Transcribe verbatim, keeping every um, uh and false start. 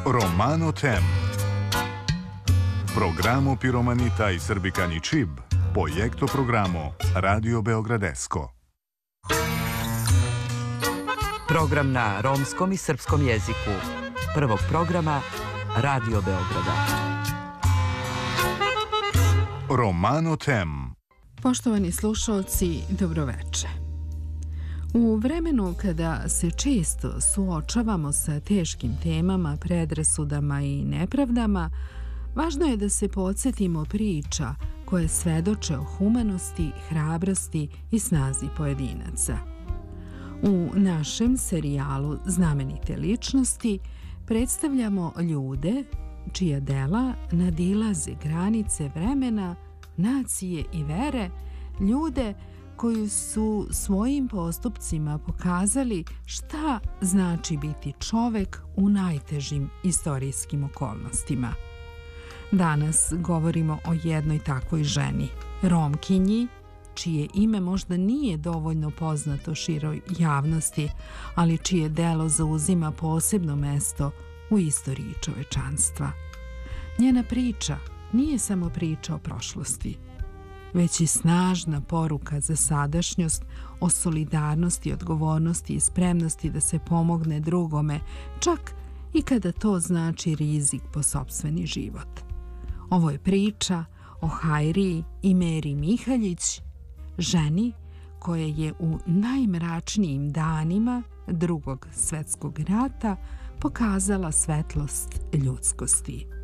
Romano Tem. Programo Piromanita i Srbikani Čib, projekto programo Radio Beogradesko. Program na romskom i srpskom jeziku. Prvog programa Radio Beograda. Romano Tem. Poštovani slušalci, dobroveče. U vremenu kada se često suočavamo sa teškim temama, predrasudama i nepravdama, važno je da se podsjetimo priča koje svedoče o humanosti, hrabrosti i snazi pojedinaca. U našem serijalu Znamenite ličnosti predstavljamo ljude čija dela nadilaze granice vremena, nacije i vere, ljude koji su svojim postupcima pokazali šta znači biti čovek u najtežim istorijskim okolnostima. Danas govorimo o jednoj takvoj ženi, Romkinji, čije ime možda nije dovoljno poznato široj javnosti, ali čije delo zauzima posebno mesto u istoriji čovečanstva. Njena priča nije samo priča o prošlosti, već i snažna poruka za sadašnjost o solidarnosti, odgovornosti i spremnosti da se pomogne drugome, čak i kada to znači rizik po sopstveni život. Ovo je priča o Hajriji i Meri Mihaljić, ženi koja je u najmračnijim danima Drugog svetskog rata pokazala svetlost ljudskosti.